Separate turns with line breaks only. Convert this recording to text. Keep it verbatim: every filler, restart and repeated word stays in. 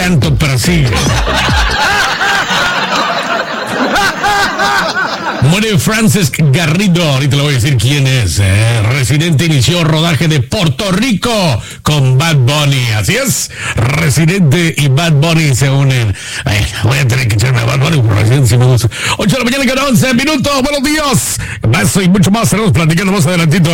Tanto persigue. Muere Frances Garrido, ahorita le voy a decir quién es. ¿eh? Residente inició rodaje de Puerto Rico con Bad Bunny. Así es, Residente y Bad Bunny se unen. Ay, voy a tener que echarme a Bad Bunny por Residente si me gusta. ocho de la mañana con once minutos. Buenos días. Eso y mucho más estaremos platicando más adelantito.